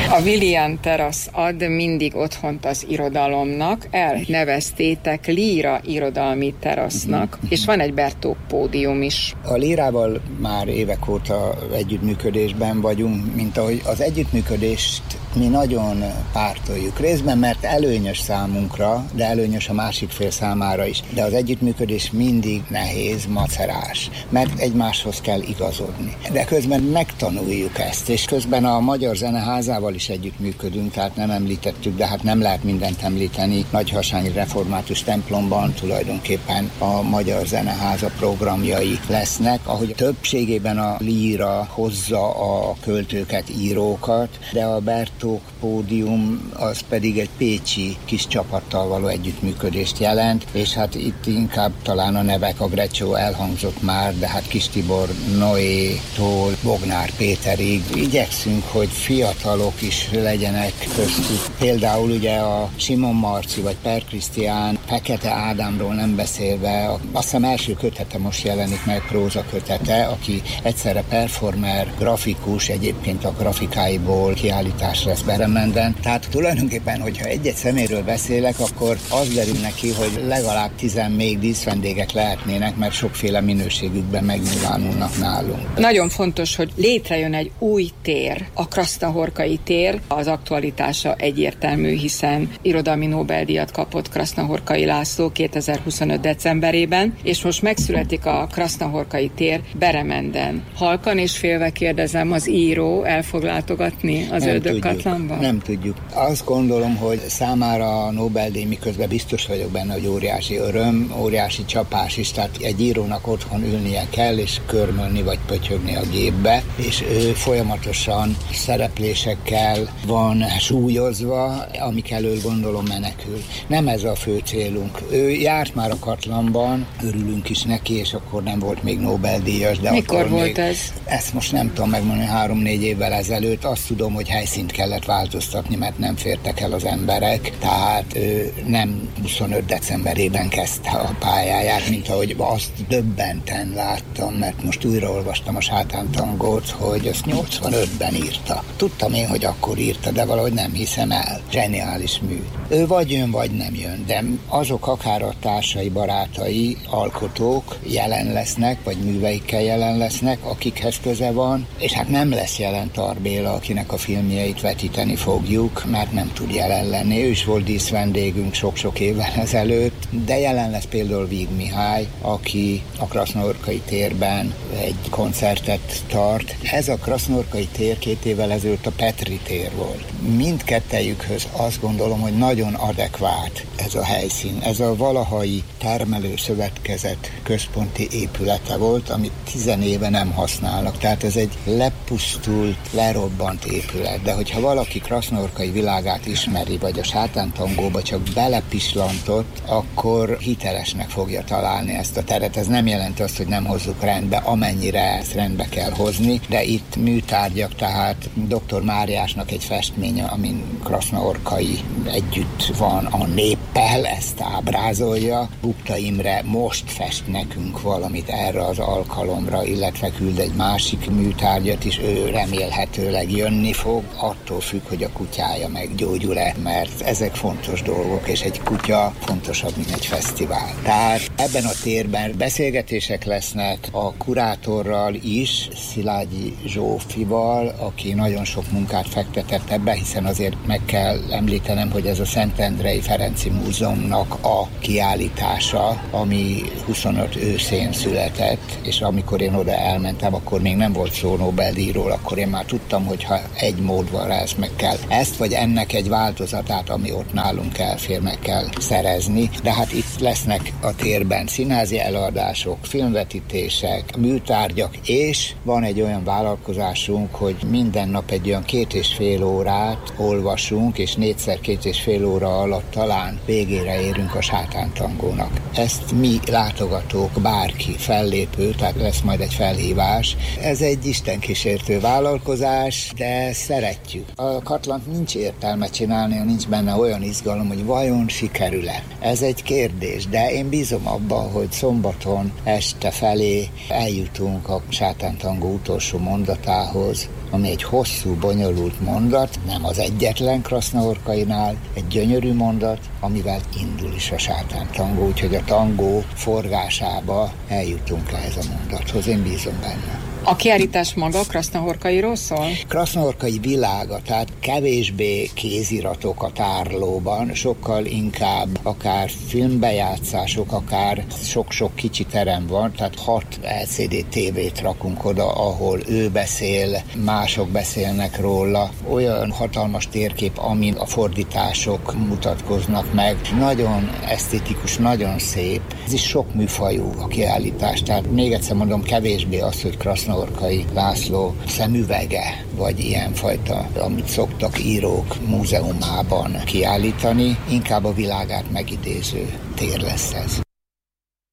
A William Terasz ad mindig otthont az irodalomnak, elneveztétek Líra irodalmi terasznak, és van egy Bertók pódium is. A Lírával már évek óta együttműködésben vagyunk, mint ahogy az együttműködést mi nagyon pártoljuk. Részben, mert előnyös számunkra, de előnyös a másik fél számára is. De az együttműködés mindig nehéz, macerás, mert egymáshoz kell igazodni. De közben megtanuljuk ezt, és közben a Magyar Zeneházával is együttműködünk, tehát nem említettük, de hát nem lehet mindent említeni. Nagyharsányi Református templomban tulajdonképpen a Magyar Zeneháza programjai lesznek, ahogy többségében a Líra hozza a költőket, írókat, de a Bertók pódium az pedig egy pécsi kis csapattal való együttműködést jelent, és hát itt inkább talán a nevek, a Grecsó elhangzott már, de hát Kis Tibor Noétól Bognár Péterig igyekszünk, hogy fiatalok is legyenek köztük. Például ugye a Simon Marci vagy Per Krisztián, Fekete Ádámról nem beszélve, azt hiszem első kötete most jelenik meg, próza kötete, aki egyszerre performer, grafikus, egyébként a grafikáiból kiállítás lesz Beremenden. Tehát tulajdonképpen, hogyha egy-egy szeméről beszélek, akkor az derül neki, hogy legalább 10 még díszvendégek lehetnének, mert sokféle minőségükben megnyilvánulnak nálunk. Nagyon fontos, hogy létrejön egy új tér, a Krasznahorkai tér. Az aktualitása egyértelmű, hiszen irodalmi Nobel-díjat kapott Krasznahorkai László 2025. decemberében, és most megszületik a Krasznahorkai tér Beremenden. Halkan és félve kérdezem, az író el fog látogatni az Ördögkatlanba? Nem tudjuk. Azt gondolom, hogy számára a Nobel-díj, miközben biztos vagyok benne, hogy óriási öröm, óriási csapás is, tehát egy írónak otthon ülnie kell, és körmölni vagy pötyögni a gépbe, és ő folyamatosan szereplésekkel van súlyozva, amik elől gondolom menekül. Nem ez a fő célunk. Ő járt már a Katlanban, örülünk is neki, és akkor nem volt még Nobel-díjas. De mikor volt ez? Ezt most nem tudom megmondani, 3-4 évvel ezelőtt. Azt tudom, hogy helyszínt kellett változtatni, mert nem fértek el az emberek, tehát ő nem 25 decemberében kezdte a pályáját, mint ahogy azt döbbenten láttam, mert most újraolvastam a Sátántangót, hogy azt 85-ben írta. Tudtam én, hogy akkor írta, de valahogy nem hiszem el. Zseniális mű. Ő vagy jön, vagy nem jön, de azok akár a társai, barátai, alkotók jelen lesznek, vagy műveikkel jelen lesznek, akikhez köze van, és hát nem lesz jelen Tar Béla, akinek a filmjeit vetíteni fogjuk, mert nem tud jelen lenni. Ő is volt díszvendégünk sok-sok évvel ezelőtt, de jelen lesz például Víg Mihály, aki a Krasznahorkai térben egy koncertet tart. Ez a Krasznahorkai tér 2 évvel ezelőtt a Petri tér volt. Mindkettejükhöz azt gondolom, hogy nagyon adekvát ez a helyszín. Ez a Valahai Termelőszövetkezet központi épülete volt, amit 10 éve nem használnak. Tehát ez egy lepusztult, lerobbant épület. De hogyha valaki Krasznahorkai világát ismeri, vagy a Sátántangóba csak belepislantott, akkor hitelesnek fogja találni ezt a teret. Ez nem jelenti azt, hogy nem hozzuk rendbe, amennyire ezt rendbe kell hozni, de itt műtárgyak, tehát dr. Máriásnak egy festménye, amin Krasznahorkai együtt van a néppel, ezt ábrázolja. Bukta Imre most fest nekünk valamit erre az alkalomra, illetve küld egy másik műtárgyat is, ő remélhetőleg jönni fog, attól függ, hogy a kutyája meggyógyul-e, mert ezek fontos dolgok, és egy kutya fontosabb, mint egy fesztivál. Tehát ebben a térben beszélgetések lesznek a kurátorral is, Szilágyi Zsófival, aki nagyon sok munkát fektetett ebbe, hiszen azért meg kell említenem, hogy ez a Szentendrei Ferenci Múzeumnak a kiállítása, ami 25 őszén született, és amikor én oda elmentem, akkor még nem volt szó Nobel-díjról, akkor én már tudtam, hogy ha egy mód van rá, ezt meg kell. Ezt vagy ennek egy változatát, ami ott nálunk elfér, meg kell szerezni. De hát itt lesznek a térben színházi előadások, filmvetítések, műtárgyak, és van egy olyan vállalkozásunk, hogy minden nap egy olyan 2,5 órát olvasunk, és 4x 2,5 óra alatt talán végére érünk a Sátántangónak. Ezt mi látogatók, bárki fellépő, tehát lesz majd egy felhívás. Ez egy istenkísértő vállalkozás, de szeretjük. A Katlant nincs értelme csinálni, nincs benne olyan izgalom, hogy vajon sikerül-e. Ez egy kérdés, de én bízom abban, hogy szombaton este felé eljutunk a Sátántangó utolsó mondatához, ami egy hosszú, bonyolult mondat, nem az egyetlen Krasznahorkainál, egy gyönyörű mondat, amivel indul is a sátántangó, úgyhogy a tangó forgásába eljutunk ehhez a mondathoz, én bízom benne. A kiállítás maga Krasznahorkairól szól? Krasznahorkai világa, tehát kevésbé kéziratok a tárlóban, sokkal inkább akár filmbejátszások, akár sok-sok kicsi terem van, tehát 6 LCD tévét rakunk oda, ahol ő beszél, mások beszélnek róla. Olyan hatalmas térkép, amin a fordítások mutatkoznak meg. Nagyon esztétikus, nagyon szép. Ez is sok műfajú a kiállítás, tehát még egyszer mondom, kevésbé az, hogy Krasznahorkai László szemüvege, vagy ilyenfajta, amit szoktak írók múzeumában kiállítani, inkább a világát megidéző tér lesz ez.